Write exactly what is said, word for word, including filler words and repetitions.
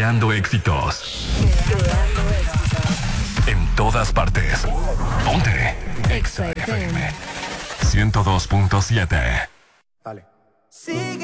Creando éxitos. En todas partes. Ponte. Exa F M ciento dos punto siete. Vale. Sigue